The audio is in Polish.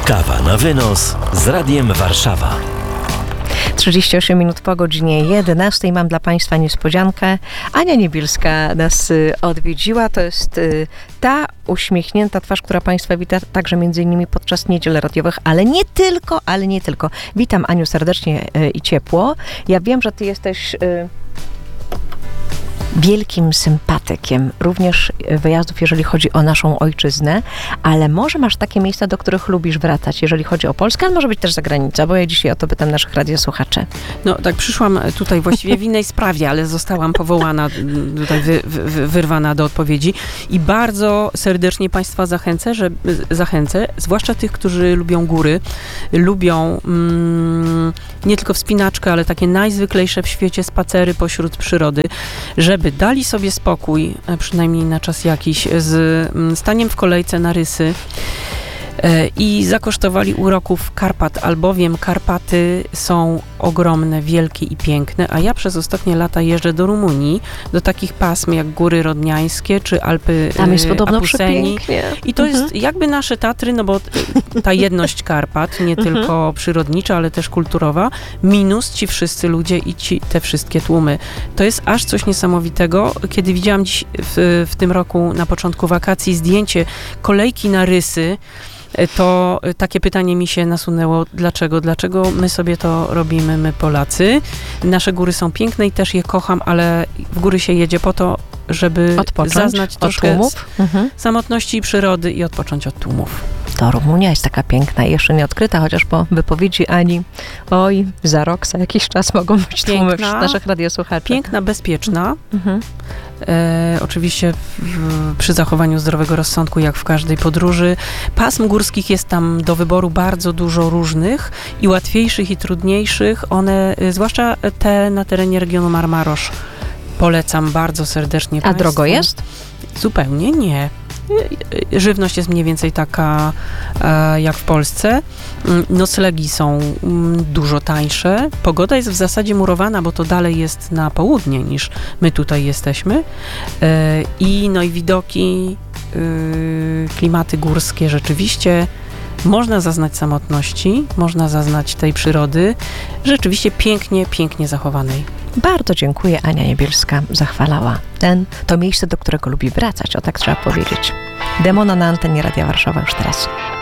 Kawa na wynos z Radiem Warszawa. 38 minut po godzinie 11. Mam dla Państwa niespodziankę. Ania Niebielska nas odwiedziła. To jest ta uśmiechnięta twarz, która Państwa wita także między innymi podczas niedziel radiowych, ale nie tylko. Witam, Aniu, serdecznie i ciepło. Ja wiem, że Ty jesteś wielkim sympatykiem również wyjazdów, jeżeli chodzi o naszą ojczyznę, ale może masz takie miejsca, do których lubisz wracać, jeżeli chodzi o Polskę, ale może być też zagranica, bo ja dzisiaj o to pytam naszych radiosłuchaczy. No tak, przyszłam tutaj właściwie w innej sprawie, ale zostałam powołana, tutaj wyrwana do odpowiedzi i bardzo serdecznie Państwa zachęcę, zwłaszcza tych, którzy lubią góry, lubią nie tylko wspinaczkę, ale takie najzwyklejsze w świecie spacery pośród przyrody, żeby dali sobie spokój, przynajmniej na czas jakiś, z staniem w kolejce na rysy i zakosztowali uroków Karpat, albowiem Karpaty są ogromne, wielkie i piękne, a ja przez ostatnie lata jeżdżę do Rumunii, do takich pasm jak Góry Rodniańskie, czy Alpy Tam jest podobno Apuseni. przepięknie. I to jest jakby nasze Tatry, no bo ta jedność Karpat, nie tylko przyrodnicza, ale też kulturowa, minus ci wszyscy ludzie i te wszystkie tłumy. To jest aż coś niesamowitego. Kiedy widziałam dziś w tym roku na początku wakacji zdjęcie kolejki na rysy, to takie pytanie mi się nasunęło, dlaczego? Dlaczego my sobie to robimy, my Polacy? Nasze góry są piękne i też je kocham, ale w góry się jedzie po to, żeby zaznać troszkę samotności przyrody i odpocząć od tłumów. To Rumunia jest taka piękna i jeszcze nie odkryta, chociaż po wypowiedzi Ani, za rok, za jakiś czas mogą być tłumy wśród naszych radiosłuchaczy. Piękna, bezpieczna. Oczywiście przy zachowaniu zdrowego rozsądku, jak w każdej podróży. Pasm górskich jest tam do wyboru bardzo dużo różnych i łatwiejszych i trudniejszych. One, zwłaszcza te na terenie regionu Marmarosz, polecam bardzo serdecznie Państwu. A drogo jest? Zupełnie nie. Żywność jest mniej więcej taka jak w Polsce. Noclegi są dużo tańsze. Pogoda jest w zasadzie murowana, bo to dalej jest na południe niż my tutaj jesteśmy. I widoki, klimaty górskie rzeczywiście można zaznać samotności, można zaznać tej przyrody rzeczywiście pięknie, pięknie zachowanej. Bardzo dziękuję. Ania Niebielska zachwalała to miejsce, do którego lubi wracać, o tak trzeba powiedzieć. Demona na antenie Radia Warszawa już teraz.